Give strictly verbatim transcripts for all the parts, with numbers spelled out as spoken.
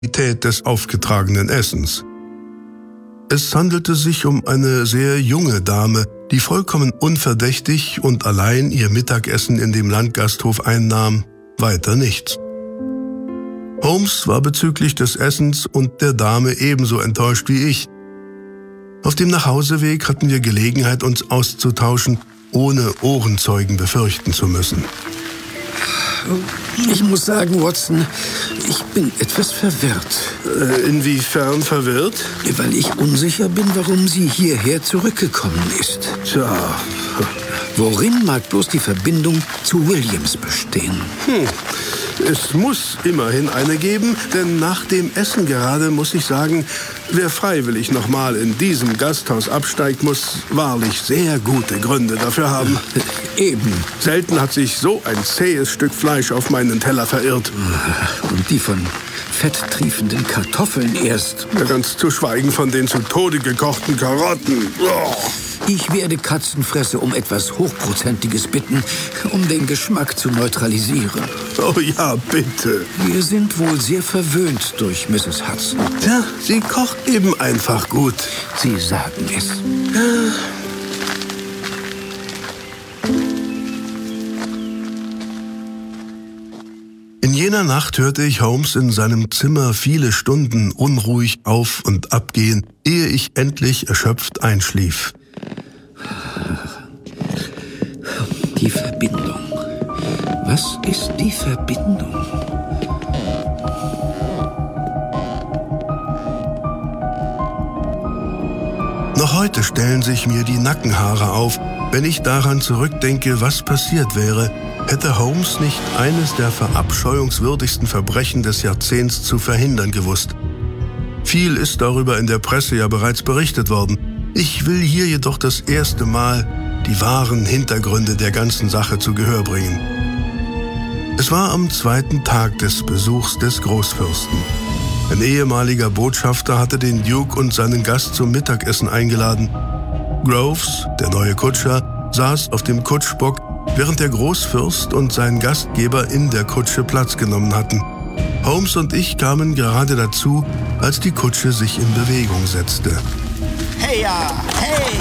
Qualität des aufgetragenen Essens. Es handelte sich um eine sehr junge Dame, die vollkommen unverdächtig und allein ihr Mittagessen in dem Landgasthof einnahm, weiter nichts. Holmes war bezüglich des Essens und der Dame ebenso enttäuscht wie ich. Auf dem Nachhauseweg hatten wir Gelegenheit, uns auszutauschen, ohne Ohrenzeugen befürchten zu müssen. Ich muss sagen, Watson, ich bin etwas verwirrt. Äh, inwiefern verwirrt? Weil ich unsicher bin, warum sie hierher zurückgekommen ist. Tja. Worin mag bloß die Verbindung zu Williams bestehen? Hm. Es muss immerhin eine geben, denn nach dem Essen gerade muss ich sagen, wer freiwillig nochmal in diesem Gasthaus absteigt, muss wahrlich sehr gute Gründe dafür haben. Eben. Selten hat sich so ein zähes Stück Fleisch auf meinen Teller verirrt. Und die von fetttriefenden Kartoffeln erst. Ja, ganz zu schweigen von den zu Tode gekochten Karotten. Oh. Ich werde Katzenfresse um etwas Hochprozentiges bitten, um den Geschmack zu neutralisieren. Oh ja, bitte. Wir sind wohl sehr verwöhnt durch Misses Hudson. Ja, sie kocht eben einfach gut. Sie sagen es. In jener Nacht hörte ich Holmes in seinem Zimmer viele Stunden unruhig auf- und abgehen, ehe ich endlich erschöpft einschlief. Die Verbindung. Was ist die Verbindung? Noch heute stellen sich mir die Nackenhaare auf, wenn ich daran zurückdenke, was passiert wäre, hätte Holmes nicht eines der verabscheuungswürdigsten Verbrechen des Jahrzehnts zu verhindern gewusst. Viel ist darüber in der Presse ja bereits berichtet worden. Ich will hier jedoch das erste Mal die wahren Hintergründe der ganzen Sache zu Gehör bringen. Es war am zweiten Tag des Besuchs des Großfürsten. Ein ehemaliger Botschafter hatte den Duke und seinen Gast zum Mittagessen eingeladen. Groves, der neue Kutscher, saß auf dem Kutschbock, während der Großfürst und sein Gastgeber in der Kutsche Platz genommen hatten. Holmes und ich kamen gerade dazu, als die Kutsche sich in Bewegung setzte. Hey ja, hey!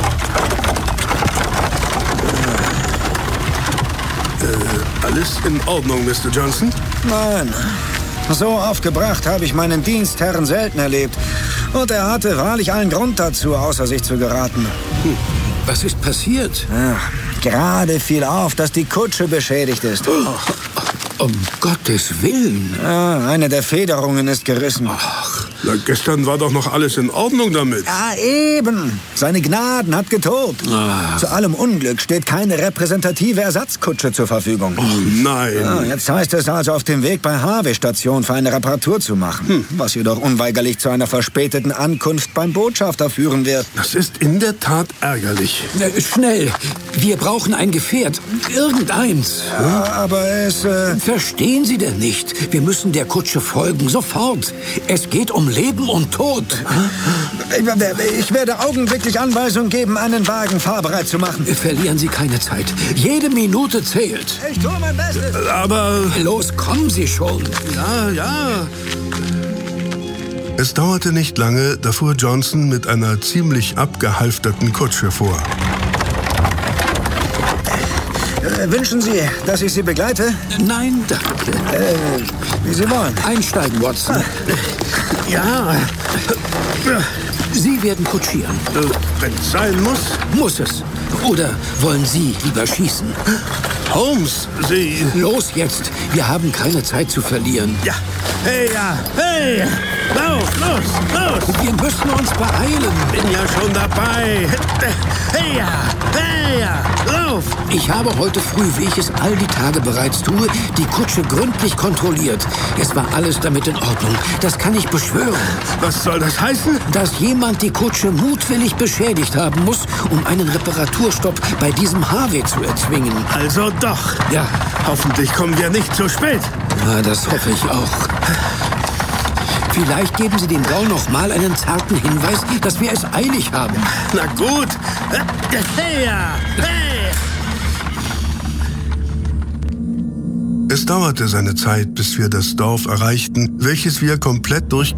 Äh, alles in Ordnung, Mister Johnson? Nein. So aufgebracht habe ich meinen Dienstherrn selten erlebt. Und er hatte wahrlich allen Grund dazu, außer sich zu geraten. Hm. Was ist passiert? Ja, gerade fiel auf, dass die Kutsche beschädigt ist. Oh, um Gottes Willen. Ja, eine der Federungen ist gerissen. Ach. Na, gestern war doch noch alles in Ordnung damit. Ja, eben. Seine Gnaden hat getobt. Ach. Zu allem Unglück steht keine repräsentative Ersatzkutsche zur Verfügung. Oh nein. Ja, jetzt heißt es also, auf dem Weg bei Harvey-Station für eine Reparatur zu machen. Hm. Was jedoch unweigerlich zu einer verspäteten Ankunft beim Botschafter führen wird. Das ist in der Tat ärgerlich. Äh, schnell. Wir brauchen ein Gefährt. Irgendeins. Ja, aber es... Äh Verstehen Sie denn nicht? Wir müssen der Kutsche folgen, sofort. Es geht um Leben und Tod. Ich werde augenblicklich Anweisung geben, einen Wagen fahrbereit zu machen. Verlieren Sie keine Zeit. Jede Minute zählt. Ich tue mein Bestes. Aber... Los, kommen Sie schon. Ja, ja. Es dauerte nicht lange, da fuhr Johnson mit einer ziemlich abgehalfterten Kutsche vor. Äh, wünschen Sie, dass ich Sie begleite? Nein, danke. Äh, wie Sie wollen. Einsteigen, Watson. Ja. Sie werden kutschieren. Äh, wenn es sein muss. Muss es. Oder wollen Sie lieber schießen? Holmes, Sie... Los jetzt. Wir haben keine Zeit zu verlieren. Ja. Hey, ja. Hey. Lauf, los, los. Wir müssen uns beeilen. Bin ja schon dabei. Hey, ja. Hey, ja. Lauf. Ich habe heute früh, wie ich es all die Tage bereits tue, die Kutsche gründlich kontrolliert. Es war alles damit in Ordnung. Das kann ich beschwören. Was soll das heißen? Dass jemand die Kutsche mutwillig beschädigt haben muss, um einen Reparaturstopp bei diesem Harvey zu erzwingen. Also doch. Ja. Hoffentlich kommen wir nicht zu spät. Ja, das hoffe ich auch. Vielleicht geben Sie dem Gaul noch mal einen zarten Hinweis, dass wir es eilig haben. Na gut. Hey, ja. Hey. Es dauerte seine Zeit, bis wir das Dorf erreichten, welches wir komplett durch